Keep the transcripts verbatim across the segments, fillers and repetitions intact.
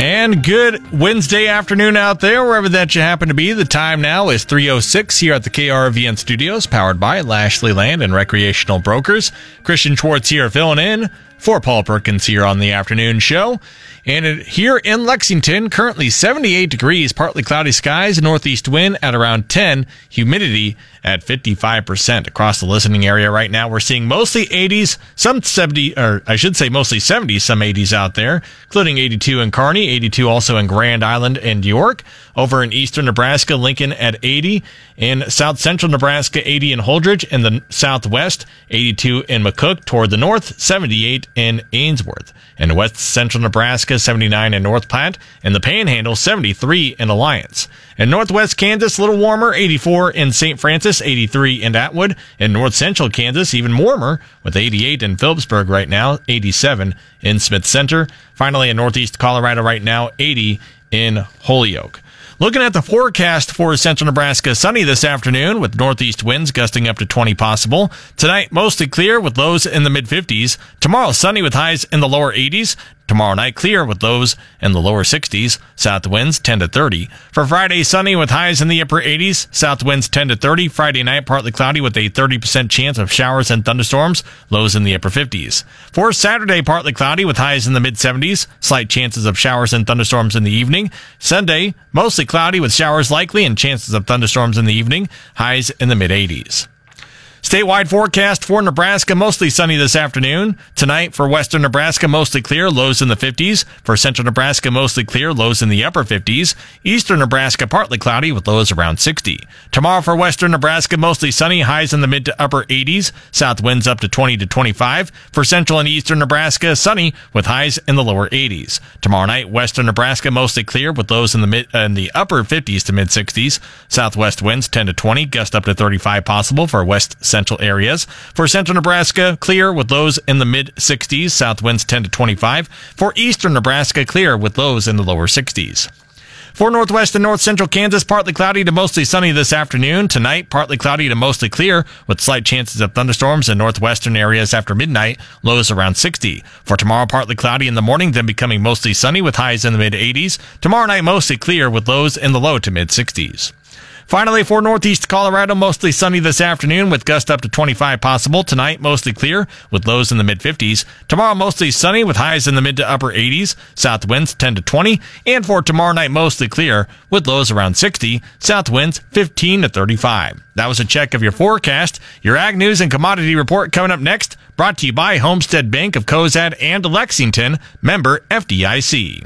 And good Wednesday afternoon out there, wherever that you happen to be. The time now is three oh six here at the K R V N studios, powered by Lashley Land and Recreational Brokers. Christian Schwartz here filling in for Paul Perkins here on the afternoon show. And it, here in Lexington, currently seventy-eight degrees, partly cloudy skies, northeast wind at around ten, humidity at fifty-five percent. Across the listening area right now, we're seeing mostly eighties, some seventy, or I should say mostly seventies, some eighties out there, including eighty-two in Kearney, eighty-two also in Grand Island and York. Over in eastern Nebraska, Lincoln at eighty. In south central Nebraska, eighty in Holdridge. In the southwest, eighty-two in McCook. Toward the north, seventy-eight in Ainsworth. In west central Nebraska, seventy-nine in North Platte. In the Panhandle, seventy-three in Alliance. In northwest Kansas, a little warmer, eighty-four in Saint Francis, eighty-three in Atwood. In north central Kansas, even warmer, with eighty-eight in Phillipsburg right now, eighty-seven in Smith Center. Finally, in northeast Colorado right now, eighty in Holyoke. Looking at the forecast for central Nebraska, sunny this afternoon with northeast winds gusting up to twenty possible. Tonight, mostly clear with lows in the mid-fifties. Tomorrow, sunny with highs in the lower eighties. Tomorrow night, clear with lows in the lower sixties. South winds ten to thirty. For Friday, sunny with highs in the upper eighties. South winds ten to thirty. Friday night, partly cloudy with a thirty percent chance of showers and thunderstorms. Lows in the upper fifties. For Saturday, partly cloudy with highs in the mid-seventies. Slight chances of showers and thunderstorms in the evening. Sunday, mostly cloudy with showers likely and chances of thunderstorms in the evening. Highs in the mid-eighties. Statewide forecast for Nebraska, mostly sunny this afternoon. Tonight for western Nebraska, mostly clear, lows in the fifties. For central Nebraska, mostly clear, lows in the upper fifties. Eastern Nebraska, partly cloudy with lows around sixty. Tomorrow for western Nebraska, mostly sunny, highs in the mid to upper eighties. South winds up to twenty to twenty-five. For central and eastern Nebraska, sunny with highs in the lower eighties. Tomorrow night, western Nebraska, mostly clear with lows in the mid, uh, in the upper fifties to mid sixties. Southwest winds ten to twenty, gust up to thirty-five possible for west central areas. For central Nebraska, clear with lows in the mid-sixties, south winds ten to twenty-five. For eastern Nebraska, clear with lows in the lower sixties. For northwest and north central Kansas, partly cloudy to mostly sunny this afternoon. Tonight, partly cloudy to mostly clear with slight chances of thunderstorms in northwestern areas after midnight, lows around sixty. For tomorrow, partly cloudy in the morning, then becoming mostly sunny with highs in the mid-eighties. Tomorrow night, mostly clear with lows in the low to mid-sixties. Finally, for northeast Colorado, mostly sunny this afternoon with gust up to twenty-five possible. Tonight, mostly clear with lows in the mid-fifties. Tomorrow, mostly sunny with highs in the mid to upper eighties. South winds ten to twenty. And for tomorrow night, mostly clear with lows around sixty. South winds fifteen to thirty-five. That was a check of your forecast. Your Ag News and Commodity Report coming up next. Brought to you by Homestead Bank of Cozad and Lexington. Member F D I C.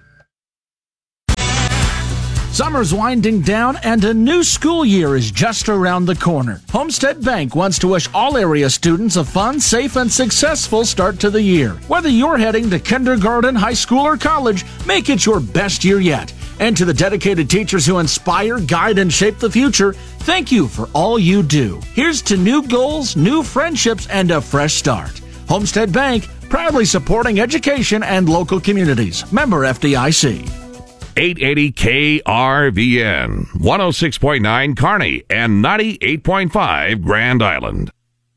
Summer's winding down and a new school year is just around the corner. Homestead Bank wants to wish all area students a fun, safe, and successful start to the year. Whether you're heading to kindergarten, high school, or college, make it your best year yet. And to the dedicated teachers who inspire, guide, and shape the future, thank you for all you do. Here's to new goals, new friendships, and a fresh start. Homestead Bank, proudly supporting education and local communities. Member F D I C. eight eighty K R V N, one oh six point nine Kearney, and ninety-eight point five Grand Island.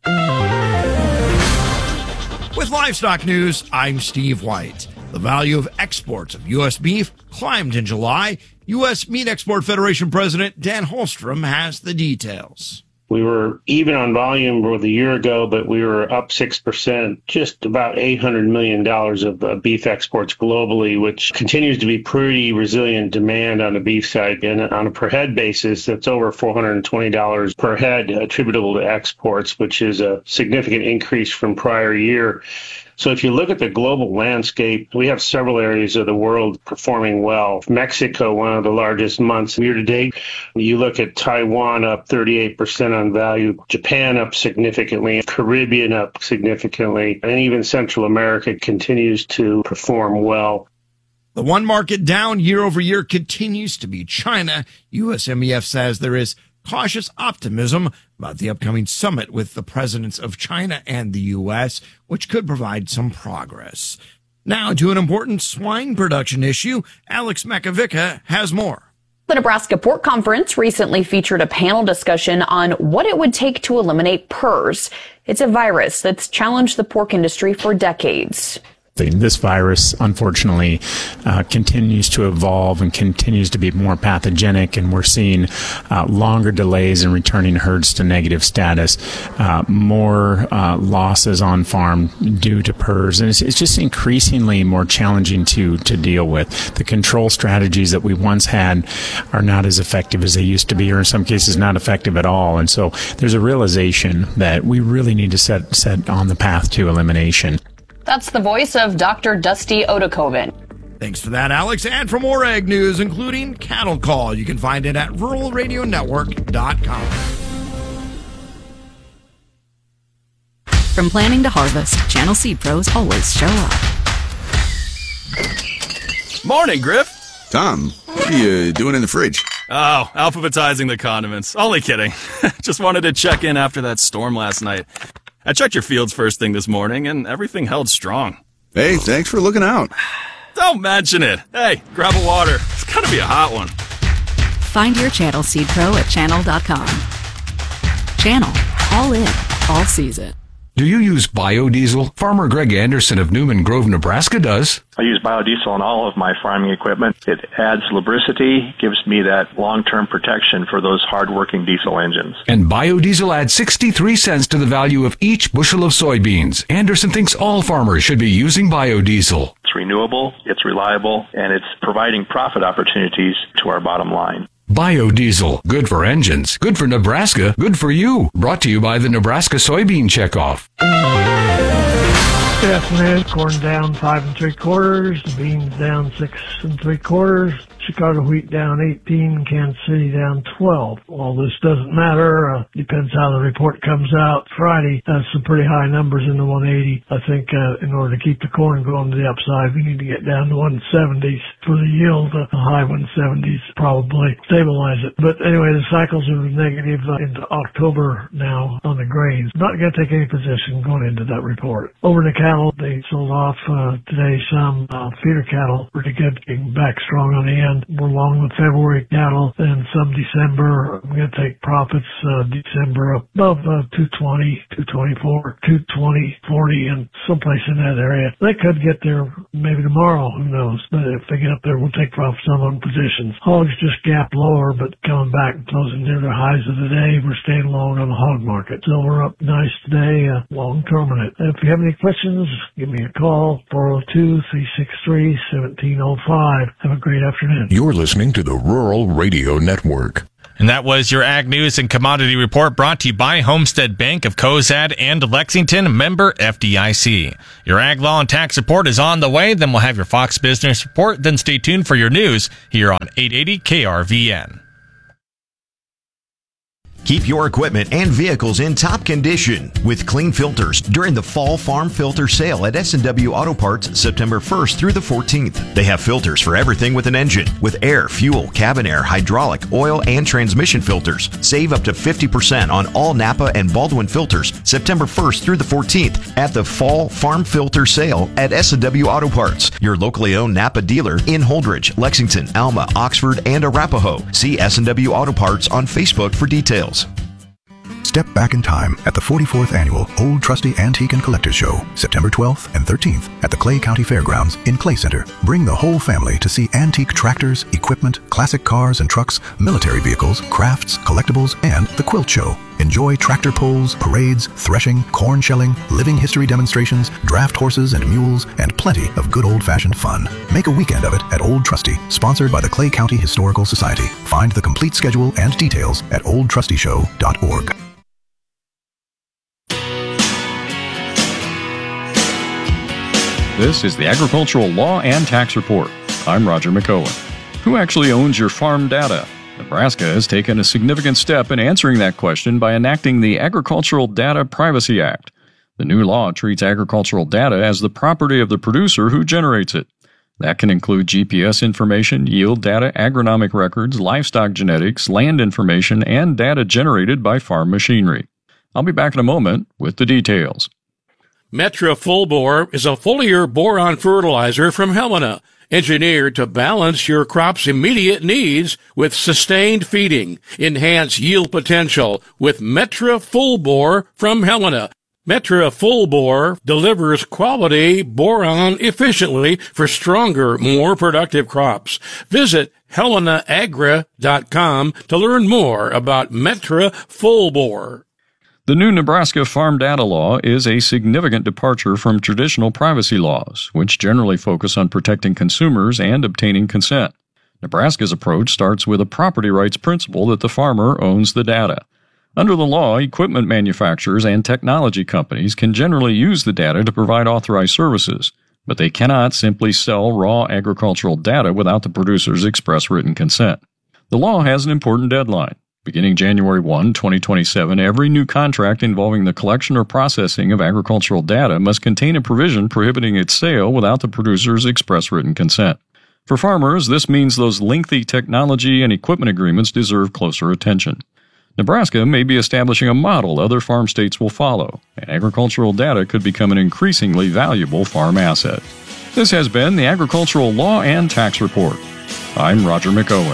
With Livestock News, I'm Steve White. The value of exports of U S beef climbed in July. U S Meat Export Federation President Dan Holstrom has the details. We were even on volume with a year ago, but we were up six percent, just about eight hundred million dollars of uh, beef exports globally, which continues to be pretty resilient demand on the beef side. And on a per head basis, that's over four hundred twenty dollars per head attributable to exports, which is a significant increase from prior year. So if you look at the global landscape, we have several areas of the world performing well. Mexico, one of the largest months year to date. You look at Taiwan up thirty-eight percent on value, Japan up significantly, Caribbean up significantly, and even Central America continues to perform well. The one market down year over year continues to be China. U S M E F says there is cautious optimism about the upcoming summit with the presidents of China and the U S, which could provide some progress. Now to an important swine production issue. Alex Makovica has more. The Nebraska Pork Conference recently featured a panel discussion on what it would take to eliminate PRRS. It's a virus that's challenged the pork industry for decades. This virus, unfortunately, uh, continues to evolve and continues to be more pathogenic, and we're seeing uh, longer delays in returning herds to negative status, uh, more uh, losses on farm due to P R R S, and it's, it's just increasingly more challenging to, to deal with. The control strategies that we once had are not as effective as they used to be, or in some cases not effective at all, and so there's a realization that we really need to set, set on the path to elimination. That's the voice of Doctor Dusty Odakoven. Thanks for that, Alex. And for more ag news, including Cattle Call, you can find it at rural radio network dot com. From planting to harvest, Channel Seed Pros always show up. Morning, Griff. Tom, what are you doing in the fridge? Oh, alphabetizing the condiments. Only kidding. Just wanted to check in after that storm last night. I checked your fields first thing this morning, and everything held strong. Hey, thanks for looking out. Don't mention it. Hey, grab a water. It's gotta be a hot one. Find your Channel Seed Pro at channel dot com. Channel. All in. All season. Do you use biodiesel? Farmer Greg Anderson of Newman Grove, Nebraska does. I use biodiesel on all of my farming equipment. It adds lubricity, gives me that long-term protection for those hard-working diesel engines. And biodiesel adds sixty-three cents to the value of each bushel of soybeans. Anderson thinks all farmers should be using biodiesel. It's renewable, it's reliable, and it's providing profit opportunities to our bottom line. Biodiesel. Good for engines. Good for Nebraska. Good for you. Brought to you by the Nebraska Soybean Checkoff. Good afternoon. Corn down five and three quarters. Beans down six and three quarters. Chicago wheat down eighteen. Kansas City down twelve. All this doesn't matter. Uh, depends how the report comes out. Friday has some pretty high numbers in the one eighty. I think uh, in order to keep the corn going to the upside, we need to get down to one seventies for the yield. Uh, the high one seventies probably stabilize it. But anyway, the cycles are negative uh, into October now on the grains. Not going to take any position going into that report. Over the cattle, they sold off uh, today some uh, feeder cattle, pretty good, getting back strong on the end. We're long with February cattle and some December. I'm going to take profits uh, December above uh, two twenty, two twenty-four, two twenty, forty, and someplace in that area. They could get there maybe tomorrow, who knows. But if they get up there, we'll take profits on on positions. Hogs just gapped lower, but coming back and closing near their highs of the day. We're staying long on the hog market. So we're up nice today, uh, long term in it. If you have any questions, give me a call, four oh two, three six three, one seven oh five. Have a great afternoon. You're listening to the Rural Radio Network. And that was your Ag News and Commodity Report brought to you by Homestead Bank of Cozad and Lexington, member F D I C. Your Ag Law and Tax Report is on the way. Then we'll have your Fox Business Report. Then stay tuned for your news here on eight eighty K R V N. Keep your equipment and vehicles in top condition with clean filters during the Fall Farm Filter Sale at S and W Auto Parts September first through the fourteenth. They have filters for everything with an engine, with air, fuel, cabin air, hydraulic, oil, and transmission filters. Save up to fifty percent on all Napa and Baldwin filters September first through the fourteenth at the Fall Farm Filter Sale at S and W Auto Parts, your locally owned Napa dealer in Holdridge, Lexington, Alma, Oxford, and Arapahoe. See S and W Auto Parts on Facebook for details. Step back in time at the forty-fourth Annual Old Trusty Antique and Collectors Show, September twelfth and thirteenth at the Clay County Fairgrounds in Clay Center. Bring the whole family to see antique tractors, equipment, classic cars and trucks, military vehicles, crafts, collectibles, and the Quilt Show. Enjoy tractor pulls, parades, threshing, corn shelling, living history demonstrations, draft horses and mules, and plenty of good old-fashioned fun. Make a weekend of it at Old Trusty, sponsored by the Clay County Historical Society. Find the complete schedule and details at old trusty show dot org. This is the Agricultural Law and Tax Report. I'm Roger McCohen. Who actually owns your farm data? Nebraska has taken a significant step in answering that question by enacting the Agricultural Data Privacy Act. The new law treats agricultural data as the property of the producer who generates it. That can include G P S information, yield data, agronomic records, livestock genetics, land information, and data generated by farm machinery. I'll be back in a moment with the details. Metra Full Bore is a foliar boron fertilizer from Helena, engineered to balance your crop's immediate needs with sustained feeding. Enhance yield potential with Metra Full Bore from Helena. Metra Full Bore delivers quality boron efficiently for stronger, more productive crops. Visit helena agra dot com to learn more about Metra Full Bore. The new Nebraska Farm Data Law is a significant departure from traditional privacy laws, which generally focus on protecting consumers and obtaining consent. Nebraska's approach starts with a property rights principle that the farmer owns the data. Under the law, equipment manufacturers and technology companies can generally use the data to provide authorized services, but they cannot simply sell raw agricultural data without the producer's express written consent. The law has an important deadline. Beginning January first, twenty twenty-seven, every new contract involving the collection or processing of agricultural data must contain a provision prohibiting its sale without the producer's express written consent. For farmers, this means those lengthy technology and equipment agreements deserve closer attention. Nebraska may be establishing a model other farm states will follow, and agricultural data could become an increasingly valuable farm asset. This has been the Agricultural Law and Tax Report. I'm Roger McOwen.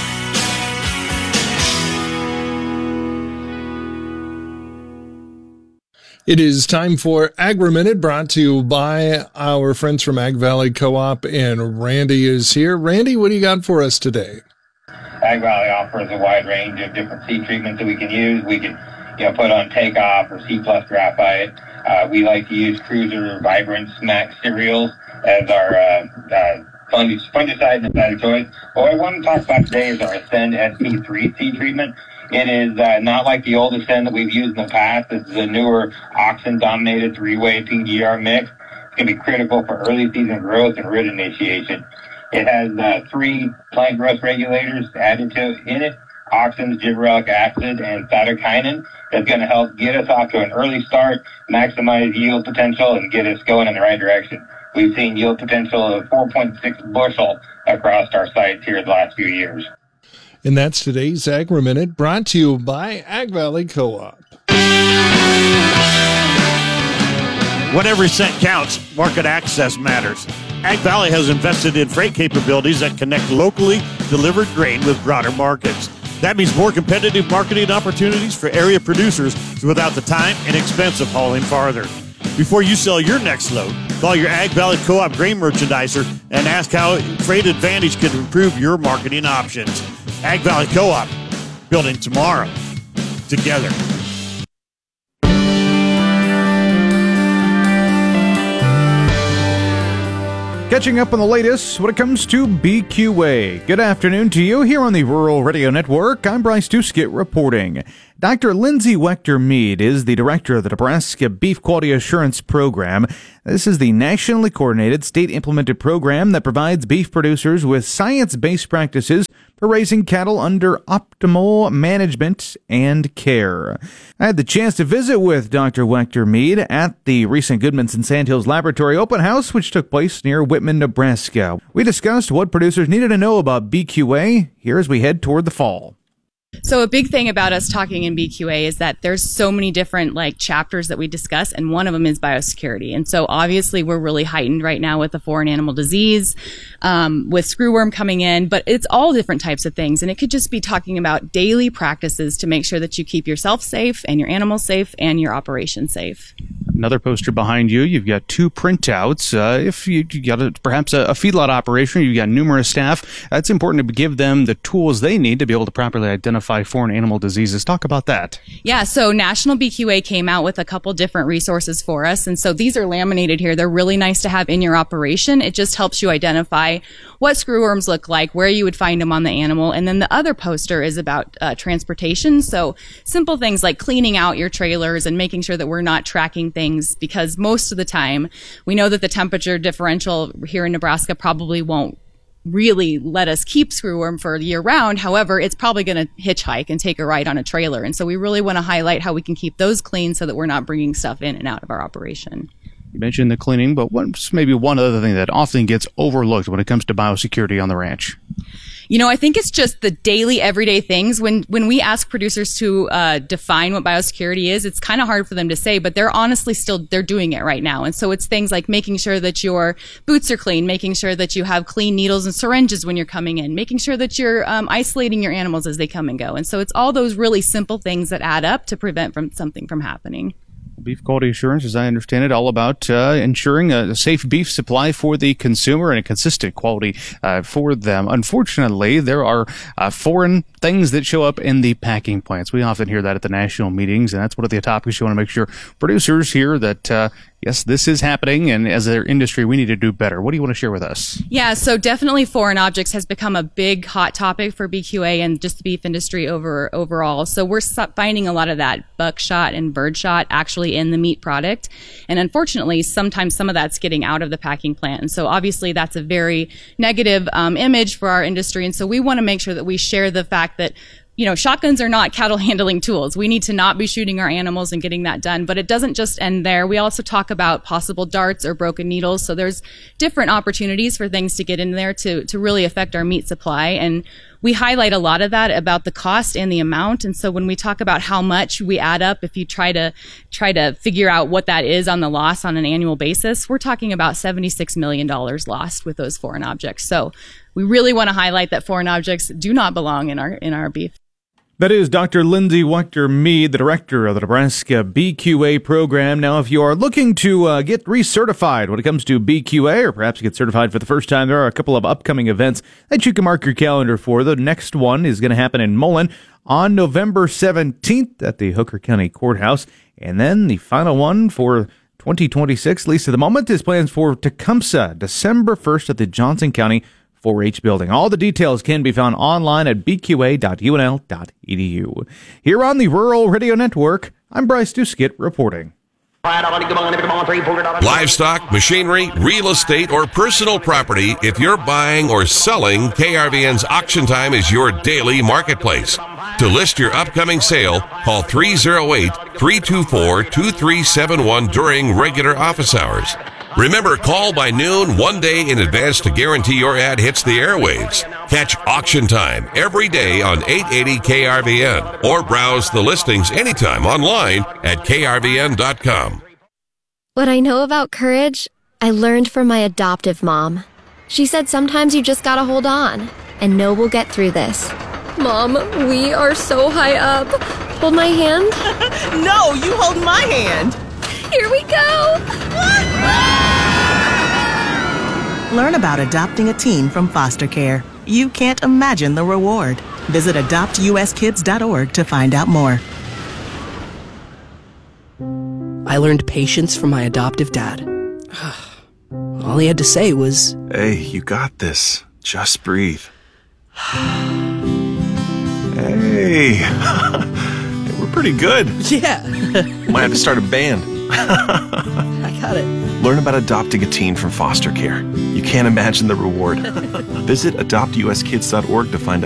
It is time for Agri-Minute, brought to you by our friends from Ag Valley Co-op, and Randy is here. Randy, what do you got for us today? Ag Valley offers a wide range of different seed treatments that we can use. We can, you know, put on Takeoff or C plus Graphite. Uh, we like to use Cruiser Vibrance Max cereals as our uh, uh, fungicide and insecticide choice. What I want to talk about today is our Ascend S P three seed treatment. It is uh, not like the old Ascend that we've used in the past. This is a newer auxin-dominated three-way P D R mix. It's going to be critical for early season growth and root initiation. It has uh, three plant growth regulators added to it in it, auxins, gibberellic acid, and cytokinin. That's going to help get us off to an early start, maximize yield potential, and get us going in the right direction. We've seen yield potential of four point six bushel across our sites here the last few years. And that's today's Agri-Minute, brought to you by Ag Valley Co-op. When every cent counts, market access matters. Ag Valley has invested in freight capabilities that connect locally delivered grain with broader markets. That means more competitive marketing opportunities for area producers without the time and expense of hauling farther. Before you sell your next load, call your Ag Valley Co-op grain merchandiser and ask how Freight Advantage can improve your marketing options. Ag Valley Co-op, building tomorrow together. Catching up on the latest when it comes to B Q A. Good afternoon to you here on the Rural Radio Network. I'm Bryce Duskett reporting. Doctor Lindsay Wechter-Mead is the director of the Nebraska Beef Quality Assurance Program. This is the nationally coordinated, state-implemented program that provides beef producers with science-based practices for raising cattle under optimal management and care. I had the chance to visit with Doctor Wechter-Mead at the recent Goodmanson Sandhills Laboratory Open House, which took place near Whitman, Nebraska. We discussed what producers needed to know about B Q A here as we head toward the fall. So a big thing about us talking in B Q A is that there's so many different like chapters that we discuss, and one of them is biosecurity. And so obviously we're really heightened right now with the foreign animal disease, um, with screwworm coming in, but it's all different types of things. And it could just be talking about daily practices to make sure that you keep yourself safe and your animals safe and your operation safe. Another poster behind you, you've got two printouts. Uh, if you, you got a, perhaps a, a feedlot operation, you've got numerous staff, it's important to give them the tools they need to be able to properly identify foreign animal diseases. Talk about that. Yeah, so National B Q A came out with a couple different resources for us. And so these are laminated here. They're really nice to have in your operation. It just helps you identify what screwworms look like, where you would find them on the animal. And then the other poster is about uh, transportation. So simple things like cleaning out your trailers and making sure that we're not tracking things, because most of the time we know that the temperature differential here in Nebraska probably won't really let us keep screwworm for year round. However, it's probably going to hitchhike and take a ride on a trailer. And so we really want to highlight how we can keep those clean so that we're not bringing stuff in and out of our operation. You mentioned the cleaning, but what's maybe one other thing that often gets overlooked when it comes to biosecurity on the ranch? You know, I think it's just the daily, everyday things. When when we ask producers to uh, define what biosecurity is, it's kind of hard for them to say, but they're honestly still, they're doing it right now. And so it's things like making sure that your boots are clean, making sure that you have clean needles and syringes when you're coming in, making sure that you're um, isolating your animals as they come and go. And so it's all those really simple things that add up to prevent from something from happening. Beef quality assurance, as I understand it, all about uh, ensuring a safe beef supply for the consumer and a consistent quality uh, for them. Unfortunately, there are uh, foreign things that show up in the packing plants. We often hear that at the national meetings, and that's one of the topics you want to make sure producers hear that, uh, yes, this is happening, and as an industry, we need to do better. What do you want to share with us? Yeah, so definitely foreign objects has become a big hot topic for B Q A and just the beef industry over overall. So we're finding a lot of that buckshot and birdshot actually in the meat product. And unfortunately, sometimes some of that's getting out of the packing plant. And so obviously that's a very negative um, image for our industry. And so we want to make sure that we share the fact that, you know, shotguns are not cattle handling tools. We need to not be shooting our animals and getting that done. But it doesn't just end there. We also talk about possible darts or broken needles. So there's different opportunities for things to get in there to, to really affect our meat supply. And we highlight a lot of that about the cost and the amount. And so when we talk about how much we add up, if you try to try to figure out what that is on the loss on an annual basis, we're talking about seventy-six million dollars lost with those foreign objects. So we really want to highlight that foreign objects do not belong in our in our beef. That is Doctor Lindsay Wechter Mead, the director of the Nebraska B Q A program. Now, if you are looking to uh, get recertified when it comes to B Q A, or perhaps get certified for the first time, there are a couple of upcoming events that you can mark your calendar for. The next one is going to happen in Mullen on November seventeenth at the Hooker County Courthouse. And then the final one for twenty twenty-six, at least at the moment, is planned for Tecumseh, December first at the Johnson County four H building. All the details can be found online at b q a dot u n l dot e d u. Here on the Rural Radio Network, I'm Bryce Duskett reporting. Livestock, machinery, real estate, or personal property, if you're buying or selling, K R V N's Auction Time is your daily marketplace. To list your upcoming sale, call three oh eight, three two four, two three seven one during regular office hours. Remember, call by noon one day in advance to guarantee your ad hits the airwaves. Catch Auction Time every day on eight eighty K R V N or browse the listings anytime online at k r v n dot com. What I know about courage, I learned from my adoptive mom. She said sometimes you just gotta hold on and know we'll get through this. Mom, we are so high up. Hold my hand. No, you hold my hand. Here we go! Learn about adopting a teen from foster care. You can't imagine the reward. Visit adopt u s kids dot org to find out more. I learned patience from my adoptive dad. All he had to say was, "Hey, you got this. Just breathe." Hey, we're pretty good. Yeah. Might have to start a band. I got it. Learn about adopting a teen from foster care. You can't imagine the reward. Visit adopt u s kids dot org to find out.